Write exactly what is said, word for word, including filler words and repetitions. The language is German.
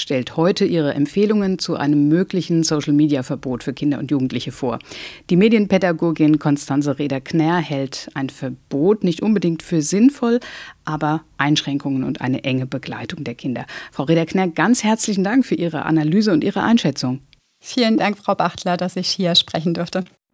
stellt heute ihre Empfehlungen zu einem möglichen Social-Media-Verbot für Kinder und Jugendliche vor. Die Medienpädagogin Constanze Reder-Knär hält ein Verbot nicht unbedingt für sinnvoll, aber Einschränkungen und eine enge Begleitung der Kinder. Frau Reder-Knär, ganz herzlichen Dank für Ihre Analyse und Ihre Einschätzung. Vielen Dank, Frau Bachtler, dass ich hier sprechen durfte.